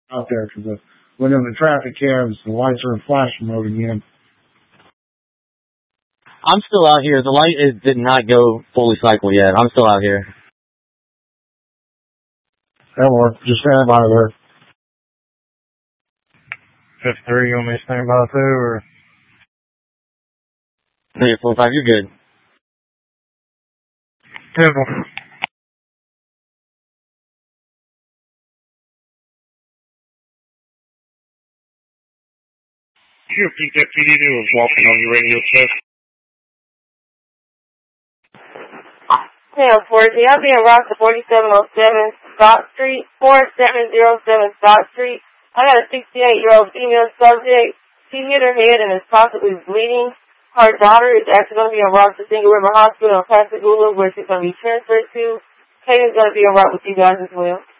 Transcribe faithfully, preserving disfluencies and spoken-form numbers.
out there because the, within the traffic cabs, the lights are in flash mode again. I'm still out here. The light is, did not go fully cycle yet. I'm still out here. That'll work. Just stand by there. Fifth three, you want me to stand by too, or? three four five, you're good. Temple. You repeat that, P D? They was walking on your radio set. Hey, unfortunately, I'll be in Rockford, forty-seven oh seven Scott Street, four seven oh seven Scott Street. I got a sixty-eight-year-old female subject. She hit her head and is possibly bleeding. Her daughter is actually going to be in Rockford Single River Hospital in Pascagoula, where she's going to be transferred to. Kayden's going to be in Rockford with you guys as well.